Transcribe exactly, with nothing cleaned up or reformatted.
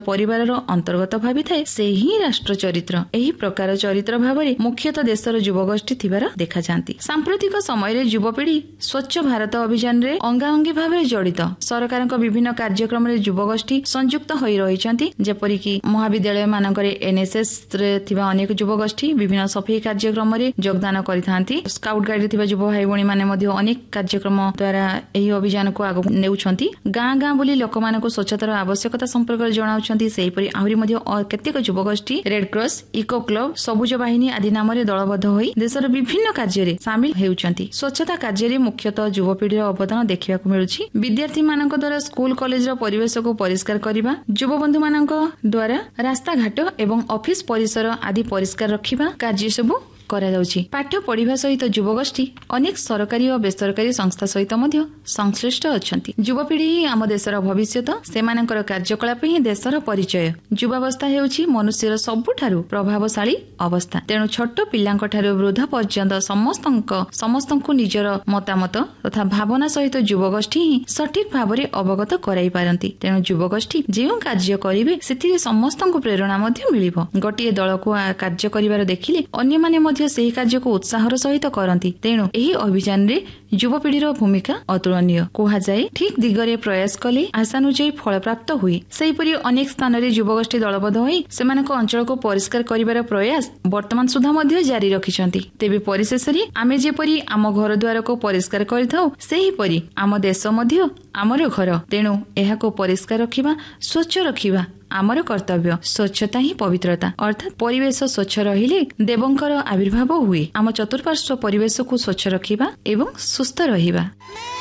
ପରିବାରର ଅନ୍ତର୍ଗତ ଭାବିଥାଏ ସେହି ହିଁ ରାଷ୍ଟ୍ର ଚରିତ୍ର। ଏହି ପ୍ରକାର ଚରିତ୍ର ଭାବରେ ମୁଖ୍ୟତଃ ଦେଶର ଯୁବଗୋଷ୍ଠୀ ଥିବାର ଦେଖାଯାନ୍ତି। ସାମ୍ପ୍ରତିକ ସମୟରେ ଯୁବପିଢି ସ୍ୱଚ୍ଛ ଭାରତ ଅଭିଯାନରେ ଅଙ୍ଗାଅଙ୍ଗୀ ଭାବରେ ଜଡିତ। ସରକାରଙ୍କ ବିଭିନ୍ନ କାର୍ଯ୍ୟକ୍ରମରେ ଯୁବଗୋଷ୍ଠୀ ସଂଯୁକ୍ତ ହୋଇ ରହିଛନ୍ତି, ଯେପରିକି ମହାବିଦ୍ୟାଳୟ ମାନଙ୍କରେ ଏନ୍ଏସ୍ଏସ୍ ରେ ଥିବା ଅନେକ ଯୁବଗୋଷ୍ଠୀ ବିଭିନ୍ନ ସଫେଇ କାର୍ଯ୍ୟକ୍ରମରେ ଯୋଗଦାନ କରିଥାନ୍ତି। ସ୍କାଉଟ୍ ଗାଇଡରେ ଥିବା ଯୁବ ଭାଇ ଭଉଣୀ ମାନେ ମଧ୍ୟ ଅନେକ କାର୍ଯ୍ୟକ୍ରମ ଦ୍ୱାରା ଏହି ଅଭିଯାନକୁ ଆଗକୁ ନେଉଛନ୍ତି। ଗାଁ ଗାଁ ବୁଲି ଲୋକମାନଙ୍କୁ ସ୍ୱଚ୍ଛତାର ଆବଶ୍ୟକତା ସମ୍ପର୍କରେ ଜଣାଉଛନ୍ତି। ସେହିପରି ଆହୁରି ମଧ୍ୟ କେତେକ ଯୁବଗୋଷ୍ଠୀ ରେଡ୍ କ୍ରସ୍, ଇକୋ କ୍ଲବ, ସବୁଜ ବାହିନୀ ଆଦି ନାମରେ ଦଳବଦ୍ଧ ହୋଇ ଦେଶର ବିଭିନ୍ନ କାର୍ଯ୍ୟରେ ସାମିଲ ହେଉଛନ୍ତି। ସ୍ୱଚ୍ଛତା କାର୍ଯ୍ୟରେ ମୁଖ୍ୟତଃ ଯୁବପିଢିର ଅବଦାନ ଦେଖିବାକୁ ମିଳୁଛି। ବିଦ୍ୟାର୍ଥୀମାନଙ୍କ ଦ୍ୱାରା ସ୍କୁଲ କଲେଜର ପରିବେଶକୁ ପରିଷ୍କାର କରିବା, ଯୁବବନ୍ଧୁମାନଙ୍କ ଦ୍ୱାରା ରାସ୍ତାଘାଟ ଏବଂ ଅଫିସ ପରିସର ଆଦି ପରିଷ୍କାର ରଖିବା କାର୍ଯ୍ୟ ସବୁ କରାଯାଉଛି। ପାଠ ପଢିବା ସହିତ ଯୁବଗୋଷ୍ଠୀ ଅନେକ ସରକାରୀ ଓ ବେସରକାରୀ ସଂସ୍ଥା ସହିତ ମଧ୍ୟ ସଂଶ୍ଳିଷ୍ଟ ଅଛନ୍ତି। ଯୁବପିଢି ହିଁ ଆମ ଦେଶର ଭବିଷ୍ୟତ। ସେମାନଙ୍କର କାର୍ଯ୍ୟକଳାପ ହିଁ ଦେଶର ପରିଚୟ। ଯୁବାବସ୍ଥା ହେଉଛି ମନୁଷ୍ୟର ସବୁଠାରୁ ପ୍ରଭାବଶାଳୀ ଅବସ୍ଥା। ତେଣୁ ଛୋଟ ପିଲାଙ୍କ ଠାରୁ ବୃଦ୍ଧ ପର୍ଯ୍ୟନ୍ତ ସମସ୍ତଙ୍କ ସମସ୍ତଙ୍କୁ ନିଜର ମତାମତ ତଥା ଭାବନା ସହିତ ଯୁବଗୋଷ୍ଠୀ ହିଁ ସଠିକ ଭାବରେ ଅବଗତ କରାଇ ପାରନ୍ତି। ତେଣୁ ଯୁବଗୋଷ୍ଠୀ ଯେଉଁ କାର୍ଯ୍ୟ କରିବେ ସେଥିରେ ସମସ୍ତଙ୍କୁ ପ୍ରେରଣା ମଧ୍ୟ ମିଳିବ। ଗୋଟିଏ ଦଳକୁ କାର୍ଯ୍ୟ କରିବାର ଦେଖିଲେ ଅନ୍ୟମାନେ ମଧ୍ୟ ସେହି କାର୍ଯ୍ୟକୁ ଉତ୍ସାହର ସହିତ କରନ୍ତି। ତେଣୁ ଏହି ଅଭିଯାନରେ ଯୁବପିଢିର ଭୂମିକା ଅତୁଳନୀୟ। କୁହାଯାଏ ଠିକ ଦିଗରେ ପ୍ରୟାସ କଲେ ଆଶାନୁଯାୟୀ ଫଳପ୍ରାପ୍ତ ହୁଏ। ସେହିପରି ଅନେକ ସ୍ଥାନରେ ଯୁବଗୋଷ୍ଠୀ ଦଳବଦ୍ଧ ହୋଇ ସେମାନଙ୍କ ଅଞ୍ଚଳକୁ ପରିଷ୍କାର କରିବାର ପ୍ରୟାସ ବର୍ତ୍ତମାନ ସୁଦ୍ଧା ମଧ୍ୟ ଜାରି ରଖିଛନ୍ତି। ତେବେ ପରିଶେଷରେ ଆମେ ଯେପରି ଆମ ଘର ଦ୍ୱାରକୁ ପରିଷ୍କାର କରିଥାଉ, ସେହିପରି ଆମ ଦେଶ ମଧ୍ୟ ଆମର ଘର। ତେଣୁ ଏହାକୁ ପରିଷ୍କାର ରଖିବା, ସ୍ୱଚ୍ଛ ରଖିବା ଆମର କର୍ତ୍ତବ୍ୟ। ସ୍ୱଚ୍ଛତା ହିଁ ପବିତ୍ରତା, ଅର୍ଥାତ୍ ପରିବେଶ ସ୍ୱଚ୍ଛ ରହିଲେ ଦେବଙ୍କର ଆବିର୍ଭାବ ହୁଏ। ଆମ ଚତୁଃପାର୍ଶ୍ୱ ପରିବେଶକୁ ସ୍ୱଚ୍ଛ ରଖିବା ଏବଂ ସୁସ୍ଥ ରହିବା।